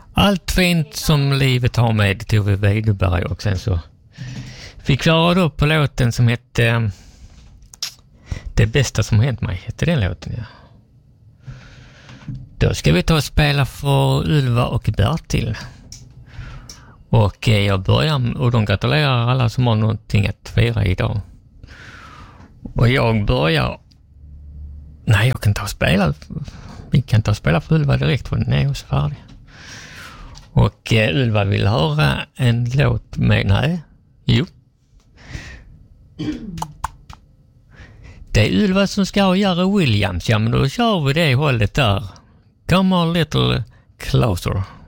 Allt fint som livet har med Tove Weideberg, och sen så fick vi höra då på låten som hette Det bästa som hänt mig, hette den låten, ja. Då ska vi ta och spela för Ylva och Bertil. Och jag börjar, och de gratulerar alla som har någonting att fira idag. Och jag börjar... Nej, jag kan ta och spela. Vi kan ta och spela för Ylva direkt, för den är ju så färdig. Och Ylva vill höra en låt med... Nej, jo. Det är Ylva som ska göra Williams. Ja, men då kör vi det hållet där. Come a little closer.